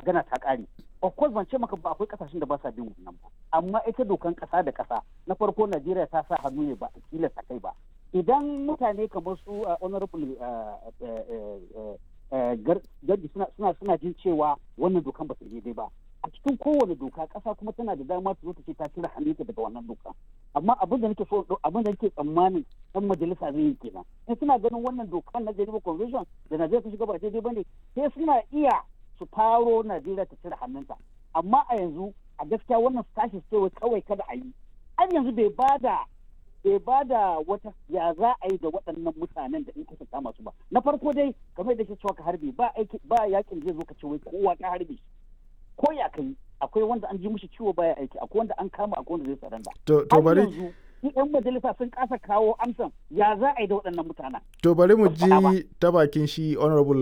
magana ta ƙare. Of course ban ce maka ba akwai kasashen da ba sa bin wannan ba, amma ita dokan ƙasa da ƙasa na farko Najeriya ta sa hannu ne ba a tilasta kai ba. Idan mutane kamar su honorable Gardi suna jin cewa wannan dokan ba ta daidai ba, a cikin kowane doka ƙasa kuma tana da dama ta zo ta ce ta cire hannunta daga wannan doka. Amma abin da nake tsammanin ɗan majalisa zai yi kenan, in suna ganin wannan dokan na Geneva Convention da Najeriya ta shiga ba daidai ba ne, sai suna iya su faro Najeriya ta cire hannunta. Amma a yanzu a gaskiya wannan tashi cewa kawai kada a yi, an yanzu bai bada wata ya za a yi da waɗannan mutanen da in kasa kama su ba. Na farko dai kamar da ke cewa ka harbe ba yakin zai zo ka ce wai kowa ka harbe ko ya kai, akwai wanda an ji mushi ciwo baya aiki, akwai wanda an kama, akwai wanda zai saranda. To bari yanzu yan majalisa sun kasa kawo amsan ya za a yi da waɗannan mutanen. To bari mu ji ta bakin shi honorable